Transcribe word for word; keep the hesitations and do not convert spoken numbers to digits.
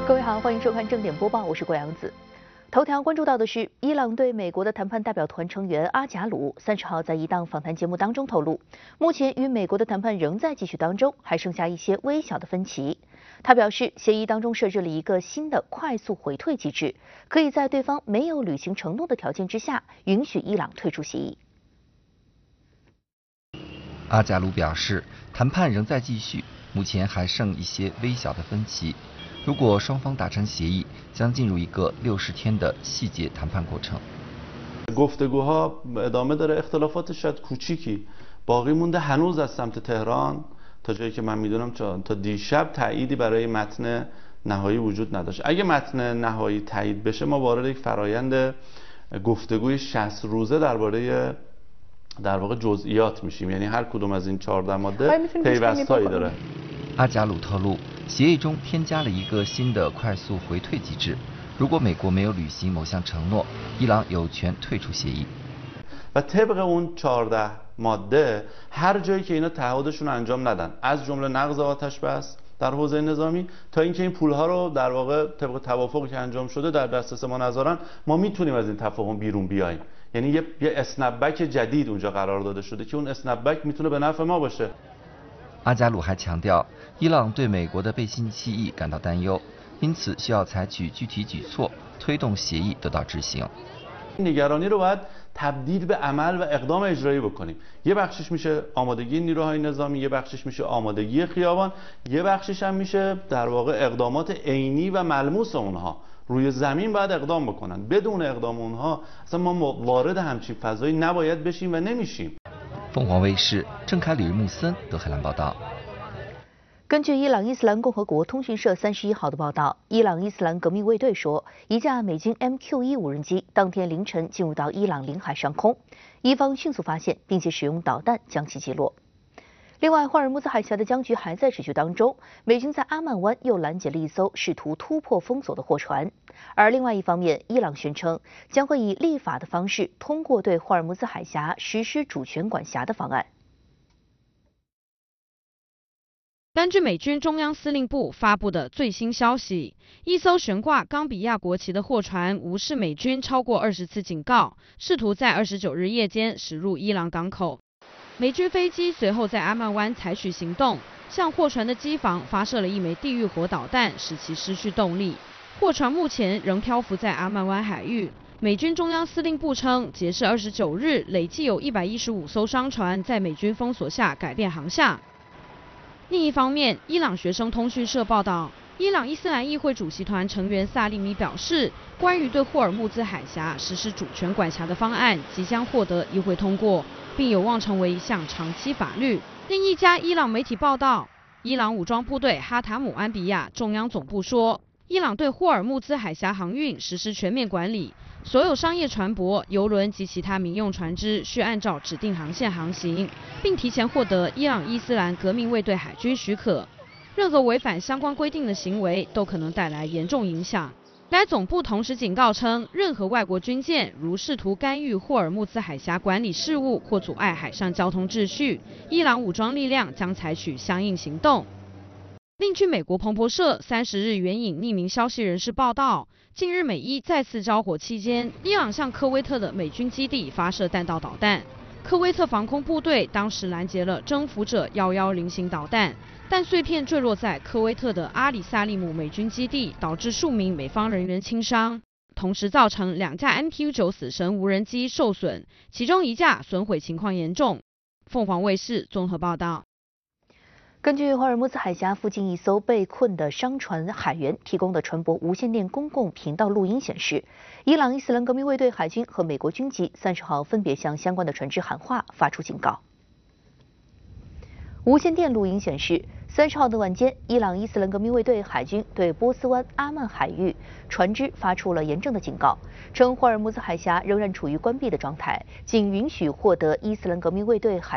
各位好，欢迎收看正点播报，我是郭阳子。头条关注到的是，伊朗对美国的谈判代表团成员阿贾鲁三十号在一档访谈节目当中透露，目前与美国的谈判仍在继续当中，还剩下一些微小的分歧。他表示，协议当中设置了一个新的快速回退机制，可以在对方没有履行承诺的条件之下，允许伊朗退出协议。 阿贾鲁表示，谈判仍在继续，目前还剩一些微小的分歧。如果双方达成协议，将进入一个六十天的细节谈判过程。 گفتگوها ادامه داره اختلافات شاید کوچیکی باقی مونده هنوز از سمت تهران تا جایی که من میدونم تا دیشب تأییدی برای متن نهایی وجود نداشت. اگه متن نهایی تایید بشه ما وارد یک فرایند گفتگوی شصت روزه درباره در واقع جزئیات میشیم، یعنی هر کدوم از این چهارده ماده پیوستایی داره. 阿贾鲁透露，协议中添加了一个新的快速回退机制，如果美国没有履行某项承诺，伊朗有权退出协议。 و طبق اون چهارده ماده هر جایی که اینا تعهدشون انجام ندن، از جمله نقض آتش بس در حوزه نظامی تا اینکه این پولها رو در واقع طبق توافقی که انجام شده در دسترس ما نذارن، ما میتونیم از این تفاهم بیرون بیاییم. یعنی یه یه اسنپبک جدید اونجا قرار داده شده که اون اسنپبک میتونه به نفع ما باشه. 阿贾鲁还强调，伊朗对美国的背信弃义感到担忧，因此需要采取具体举措，推动协议得到执行。 نگرانی رو باید تبدیل به عمل و اقدام اجرایی بکنیم. یه بخشش میشه آمادگی نیروهای نظامی، یه بخشش میشه آمادگی خیابان، یه بخشش هم میشه در واقع اقدامات عینی و ملموس اونها. روی زمین باید اقدام بکنن. بدون اقدام اونها اصلا ما وارد همچین فضایی نباید بشیم و نمیشیم. 凤凰卫视郑凯、李木森德黑兰报道。 根据伊朗伊斯兰共和国通讯社三十一号的报道，伊朗伊斯兰革命卫队说，一架美军 M Q 一无人机当天凌晨进入到伊朗领海上空，伊方迅速发现，并且使用导弹将其击落。另外，霍尔木兹海峡的僵局还在持续当中，美军在阿曼湾又拦截了一艘试图突破封锁的货船。而另外一方面，伊朗宣称将会以立法的方式通过对霍尔木兹海峡实施主权管辖的方案。 根据美军中央司令部发布的最新消息，一艘悬挂冈比亚国旗的货船无视美军超过二十次警告，试图在二十九日夜间驶入伊朗港口。美军飞机随后在阿曼湾采取行动，向货船的机房发射了一枚地狱火导弹，使其失去动力。货船目前仍漂浮在阿曼湾海域。美军中央司令部称，截至二十九日，累计有一百一十五艘商船在美军封锁下改变航向。另一方面，伊朗学生通讯社报道，伊朗伊斯兰议会主席团成员萨利米表示，关于对霍尔木兹海峡实施主权管辖的方案即将获得议会通过，并有望成为一项长期法律。另一家伊朗媒体报道，伊朗武装部队哈塔姆安比亚中央总部说，伊朗对霍尔木兹海峡航运实施全面管理，所有商业船舶、邮轮及其他民用船只需按照指定航线航行，并提前获得伊朗伊斯兰革命卫队海军许可。任何违反相关规定的行为都可能带来严重影响。该总部同时警告称，任何外国军舰如试图干预霍尔木兹海峡管理事务或阻碍海上交通秩序，伊朗武装力量将采取相应行动。另据美国彭博社三十日援引匿名消息人士报道，近日美伊再次交火期间，伊朗向科威特的美军基地发射弹道导弹。科威特防空部队当时拦截了征服者一一零型导弹，但碎片坠落在科威特的阿里萨利姆美军基地，导致数名美方人员轻伤，同时造成两架 M Q 九死神无人机受损，其中一架损毁情况严重。凤凰卫视综合报道。 根据霍尔木兹海峡附近一艘被困的商船海员提供的船舶无线电公共频道录音显示，伊朗伊斯兰革命卫队海军和美国军机三十号分别向相关的船只喊话，发出警告。无线电录音显示，三十号的晚间，伊朗伊斯兰革命卫队海军对波斯湾阿曼海域船只发出了严正的警告，称霍尔木兹海峡仍然处于关闭的状态，仅允许获得伊斯兰革命卫队海